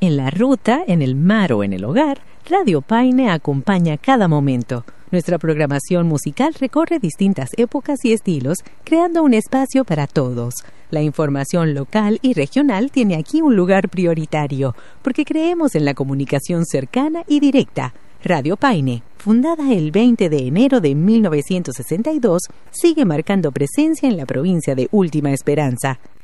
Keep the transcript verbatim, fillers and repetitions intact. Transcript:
En la ruta, en el mar o en el hogar, Radio Paine acompaña cada momento. Nuestra programación musical recorre distintas épocas y estilos, creando un espacio para todos. La información local y regional tiene aquí un lugar prioritario, porque creemos en la comunicación cercana y directa. Radio Paine, fundada el veinte de enero de mil novecientos sesenta y dos, sigue marcando presencia en la provincia de Última Esperanza.